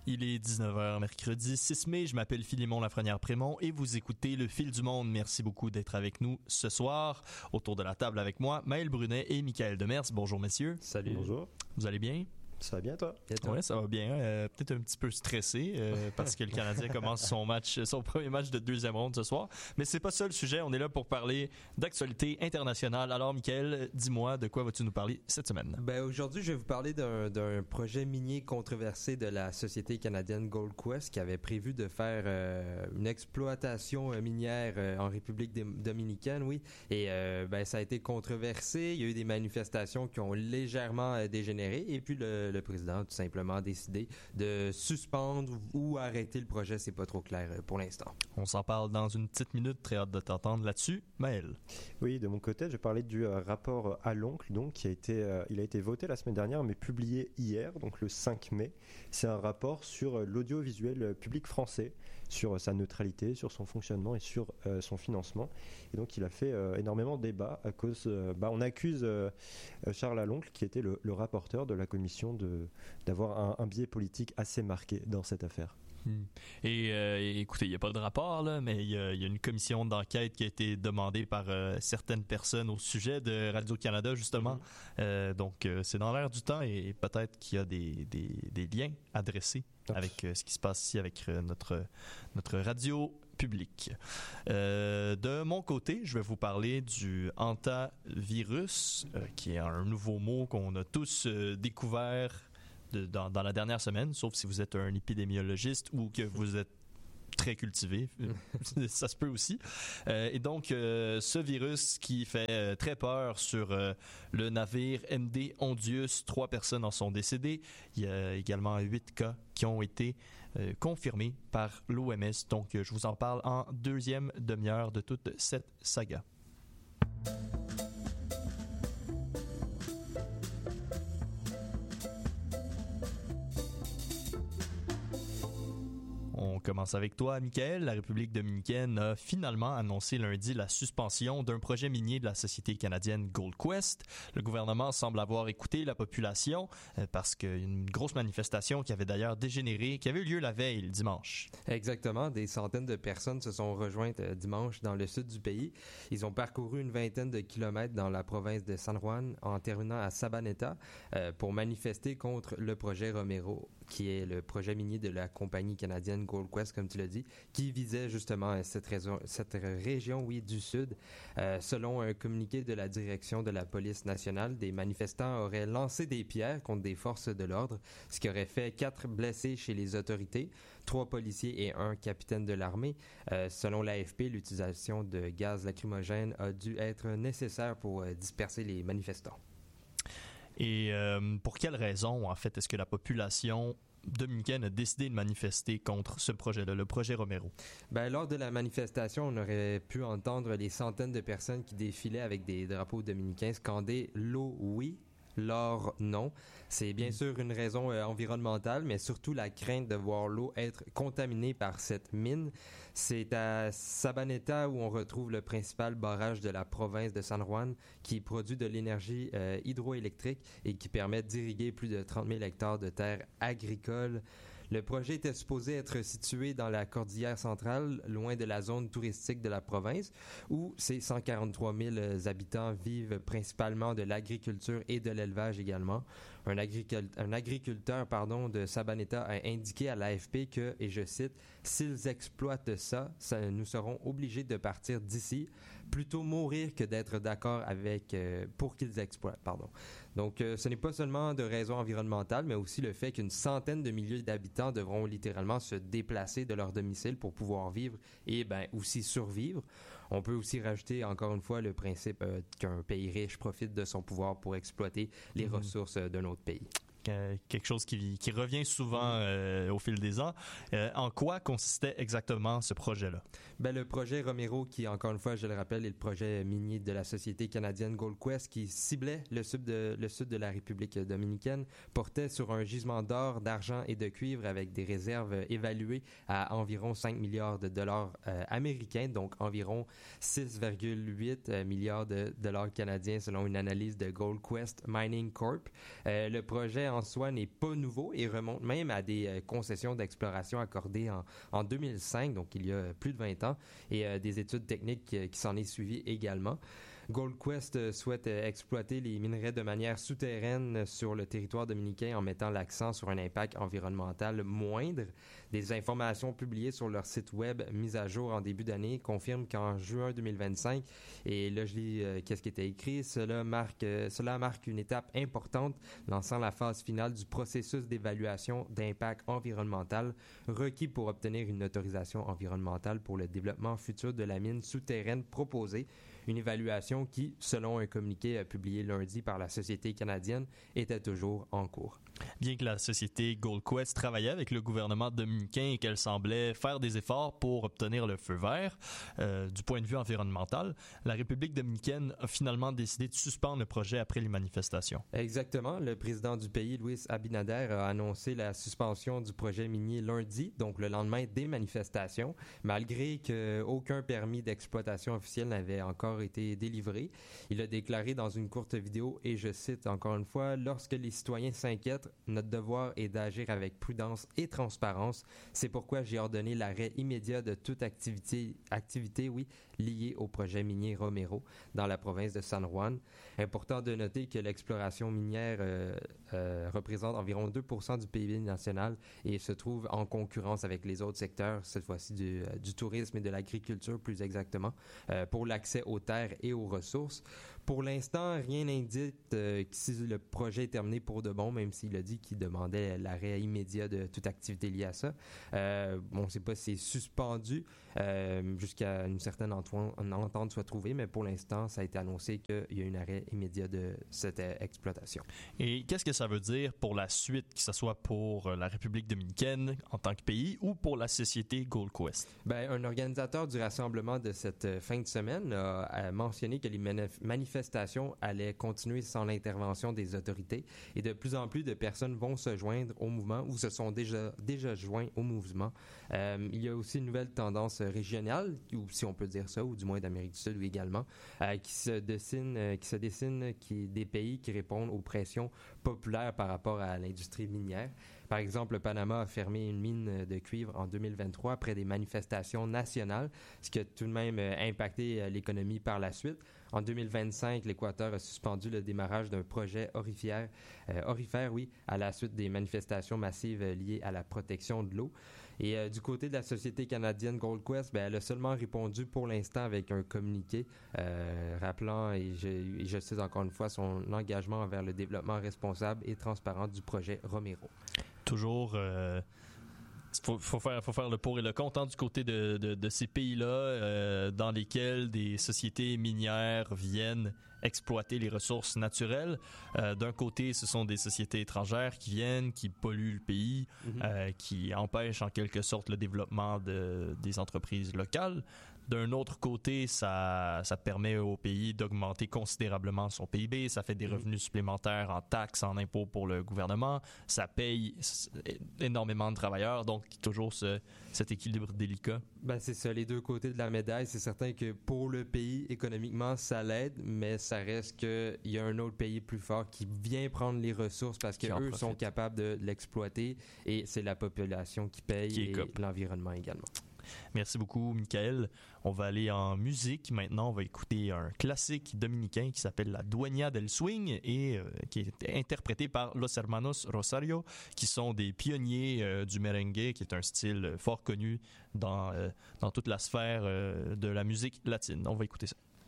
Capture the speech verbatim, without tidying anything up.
Il est dix-neuf heures, mercredi six mai. Je m'appelle Philémon Lafrenière-Prémont et vous écoutez Le Fil du Monde. Merci beaucoup d'être avec nous ce soir. Autour de la table avec moi, Maël Brunet et Michael Demers. Bonjour, messieurs. Salut. Bonjour. Vous allez bien? Ça va bien, toi? Oui, ça va bien. Euh, peut-être un petit peu stressé euh, parce que le Canadien commence son match, son premier match de deuxième ronde ce soir. Mais c'est pas ça le sujet. On est là pour parler d'actualité internationale. Alors, Michael, dis-moi, de quoi vas-tu nous parler cette semaine? Ben, aujourd'hui, je vais vous parler d'un, d'un projet minier controversé de la société canadienne Gold Quest qui avait prévu de faire euh, une exploitation minière euh, en République dominicaine, oui. Et euh, ben, ça a été controversé. Il y a eu des manifestations qui ont légèrement euh, dégénéré. Et puis, le le président a tout simplement décidé de suspendre ou arrêter le projet. C'est pas trop clair pour l'instant. On s'en parle dans une petite minute. Très hâte de t'entendre là-dessus. Maël. Oui, de mon côté, je parlais du euh, rapport à l'oncle, donc, qui a été, euh, il a été voté la semaine dernière, mais publié hier, donc le cinq mai. C'est un rapport sur euh, l'audiovisuel public français, sur euh, sa neutralité, sur son fonctionnement et sur euh, son financement. Et donc, il a fait euh, énormément de débat à cause... Euh, bah, on accuse euh, Charles Aloncle, qui était le, le rapporteur de la commission De, d'avoir un, un biais politique assez marqué dans cette affaire. Et euh, écoutez, il n'y a pas de rapport, là, mais il y, y a une commission d'enquête qui a été demandée par euh, certaines personnes au sujet de Radio-Canada, justement. Mm-hmm. Euh, donc, euh, c'est dans l'air du temps et, et peut-être qu'il y a des, des, des liens adressés avec euh, ce qui se passe ici avec euh, notre, notre radio publique. Euh, de mon côté, je vais vous parler du hantavirus, euh, qui est un nouveau mot qu'on a tous euh, découvert de, dans, dans la dernière semaine, sauf si vous êtes un épidémiologiste ou que vous êtes très cultivé, ça se peut aussi. Euh, et donc, euh, ce virus qui fait euh, très peur sur euh, le navire M D Ondius, trois personnes en sont décédées. Il y a également huit cas qui ont été euh, confirmés par l'O M S. Donc, euh, je vous en parle en deuxième demi-heure de toute cette saga. On commence avec toi, Michael. La République dominicaine a finalement annoncé lundi la suspension d'un projet minier de la société canadienne Gold Quest. Le gouvernement semble avoir écouté la population euh, parce qu'une grosse manifestation qui avait d'ailleurs dégénéré, qui avait eu lieu la veille, le dimanche. Exactement. Des centaines de personnes se sont rejointes euh, dimanche dans le sud du pays. Ils ont parcouru une vingtaine de kilomètres dans la province de San Juan en terminant à Sabaneta euh, pour manifester contre le projet Romero, qui est le projet minier de la compagnie canadienne Gold Quest, comme tu l'as dit, qui visait justement cette, raison, cette région oui, du Sud. Euh, selon un communiqué de la direction de la police nationale, des manifestants auraient lancé des pierres contre des forces de l'ordre, ce qui aurait fait quatre blessés chez les autorités, trois policiers et un capitaine de l'armée. Euh, selon l'A F P, l'utilisation de gaz lacrymogène a dû être nécessaire pour euh, disperser les manifestants. Et euh, pour quelle raison, en fait, est-ce que la population dominicaine a décidé de manifester contre ce projet-là, le projet Romero? Ben, lors de la manifestation, on aurait pu entendre les centaines de personnes qui défilaient avec des drapeaux dominicains scander « L'eau, oui ». L'or, non. C'est bien sûr une raison euh, environnementale, mais surtout la crainte de voir l'eau être contaminée par cette mine. C'est à Sabaneta où on retrouve le principal barrage de la province de San Juan qui produit de l'énergie euh, hydroélectrique et qui permet d'irriguer plus de trente mille hectares de terres agricoles. Le projet était supposé être situé dans la cordillère centrale, loin de la zone touristique de la province, où ces cent quarante-trois mille habitants vivent principalement de l'agriculture et de l'élevage également. Un, agricul- un agriculteur pardon, de Sabaneta a indiqué à l'A F P que, et je cite, « S'ils exploitent ça, ça nous serons obligés de partir d'ici, plutôt mourir que d'être d'accord avec euh, pour qu'ils exploitent. » Pardon. Donc, euh, ce n'est pas seulement de raisons environnementales, mais aussi le fait qu'une centaine de milliers d'habitants devront littéralement se déplacer de leur domicile pour pouvoir vivre et ben aussi survivre. On peut aussi rajouter encore une fois le principe euh, qu'un pays riche profite de son pouvoir pour exploiter les mmh. ressources d'un autre pays. Quelque chose qui, qui revient souvent euh, au fil des ans. Euh, en quoi consistait exactement ce projet-là? Ben, le projet Romero, qui, encore une fois, je le rappelle, est le projet minier de la société canadienne Gold Quest, qui ciblait le sud de, le sud de la République dominicaine, portait sur un gisement d'or, d'argent et de cuivre avec des réserves évaluées à environ cinq milliards de dollars euh, américains, donc environ six virgule huit milliards de dollars canadiens selon une analyse de Gold Quest Mining Corp. Euh, le projet en soi n'est pas nouveau et remonte même à des euh, concessions d'exploration accordées en, en deux mille cinq, donc il y a plus de vingt ans, et euh, des études techniques euh, qui s'en est suivi également. Goldquest souhaite exploiter les minerais de manière souterraine sur le territoire dominicain en mettant l'accent sur un impact environnemental moindre. Des informations publiées sur leur site web mises à jour en début d'année confirment qu'en juin deux mille vingt-cinq, et là je lis euh, qu'est-ce qui était écrit, cela marque, euh, cela marque une étape importante lançant la phase finale du processus d'évaluation d'impact environnemental requis pour obtenir une autorisation environnementale pour le développement futur de la mine souterraine proposée. Une évaluation qui, selon un communiqué publié lundi par la Société canadienne, était toujours en cours. Bien que la société Goldquest travaillait avec le gouvernement dominicain et qu'elle semblait faire des efforts pour obtenir le feu vert, euh, du point de vue environnemental, la République dominicaine a finalement décidé de suspendre le projet après les manifestations. Exactement. Le président du pays, Luis Abinader, a annoncé la suspension du projet minier lundi, donc le lendemain des manifestations, malgré qu'aucun permis d'exploitation officiel n'avait encore été délivré. Il a déclaré dans une courte vidéo, et je cite encore une fois, « Lorsque les citoyens s'inquiètent, notre devoir est d'agir avec prudence et transparence. C'est pourquoi j'ai ordonné l'arrêt immédiat de toute activité, activité oui, liée au projet minier Romero dans la province de San Juan. » Important de noter que l'exploration minière euh, euh, représente environ deux pour cent du P I B national et se trouve en concurrence avec les autres secteurs, cette fois-ci du, euh, du tourisme et de l'agriculture plus exactement, euh, pour l'accès aux terres et aux ressources. Pour l'instant, rien n'indique euh, si le projet est terminé pour de bon, même s'il a dit qu'il demandait l'arrêt immédiat de toute activité liée à ça. Euh, on ne sait pas si c'est suspendu euh, jusqu'à une certaine entente, une entente soit trouvée, mais pour l'instant, ça a été annoncé qu'il y a un arrêt immédiat de cette euh, exploitation. Et qu'est-ce que ça veut dire pour la suite, que ce soit pour la République dominicaine en tant que pays ou pour la société Goldquest? Ben, un organisateur du rassemblement de cette fin de semaine a, a mentionné que les manif- manifestations allaient continuer sans l'intervention des autorités et de plus en plus de personnes vont se joindre au mouvement ou se sont déjà, déjà joints au mouvement. Euh, il y a aussi une nouvelle tendance régionale, ou si on peut dire ça, ou du moins d'Amérique du Sud également, euh, qui se dessine, euh, qui se dessine qui, des pays qui répondent aux pressions populaires par rapport à l'industrie minière. Par exemple, le Panama a fermé une mine de cuivre en deux mille vingt-trois après des manifestations nationales, ce qui a tout de même impacté l'économie par la suite. En deux mille vingt-cinq, l'Équateur a suspendu le démarrage d'un projet orifère, euh, orifère oui, à la suite des manifestations massives liées à la protection de l'eau. Et euh, du côté de la société canadienne Goldquest, ben, elle a seulement répondu pour l'instant avec un communiqué euh, rappelant, et je, et je cite encore une fois, son engagement envers le développement responsable et transparent du projet Romero. Toujours... Euh... Faut, faut, faire, faut faire le pour et le contre hein, du côté de, de, de ces pays-là euh, dans lesquels des sociétés minières viennent exploiter les ressources naturelles. Euh, d'un côté, ce sont des sociétés étrangères qui viennent, qui polluent le pays, mm-hmm. euh, qui empêchent en quelque sorte le développement de, des entreprises locales. D'un autre côté, ça, ça permet au pays d'augmenter considérablement son P I B. Ça fait des revenus supplémentaires en taxes, en impôts pour le gouvernement. Ça paye énormément de travailleurs. Donc, toujours ce, cet équilibre délicat. Ben, c'est ça, les deux côtés de la médaille. C'est certain que pour le pays, économiquement, ça l'aide, mais ça reste qu'il y a un autre pays plus fort qui vient prendre les ressources parce qu'eux sont capables de l'exploiter et c'est la population qui paye qui et cop. L'environnement également. Merci beaucoup, Michael. On va aller en musique. Maintenant, on va écouter un classique dominicain qui s'appelle La Dueña del Swing et euh, qui est interprété par Los Hermanos Rosario, qui sont des pionniers euh, du merengue, qui est un style fort connu dans, euh, dans toute la sphère euh, de la musique latine. On va écouter ça.